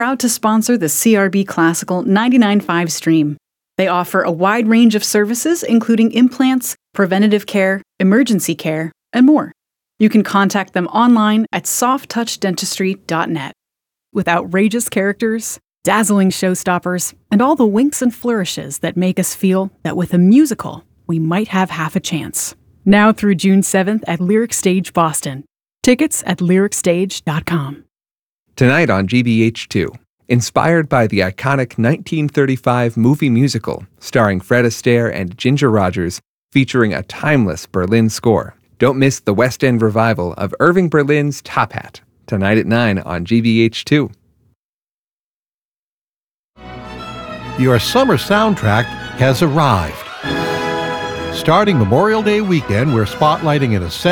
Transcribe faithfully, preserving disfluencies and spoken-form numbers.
Proud to sponsor the C R B Classical ninety-nine point five stream. They offer a wide range of services, including implants, preventative care, emergency care, and more. You can contact them online at soft touch dentistry dot net. With outrageous characters, dazzling showstoppers, and all the winks and flourishes that make us feel that with a musical, we might have half a chance. Now through June seventh at Lyric Stage Boston. Tickets at lyric stage dot com. Tonight on G B H two, inspired by the iconic nineteen thirty-five movie musical starring Fred Astaire and Ginger Rogers, featuring a timeless Berlin score. Don't miss the West End revival of Irving Berlin's Top Hat, tonight at nine on G B H two. Your summer soundtrack has arrived. Starting Memorial Day weekend, we're spotlighting an essential